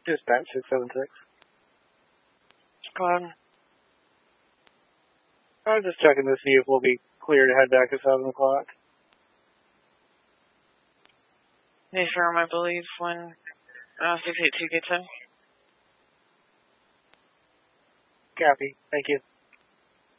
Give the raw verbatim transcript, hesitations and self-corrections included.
Dispatch six seven six. Go ahead. I was just checking to see if we'll be clear to head back at seven o'clock. They firm, I believe, when uh, six eight two gets in. Copy. Thank you.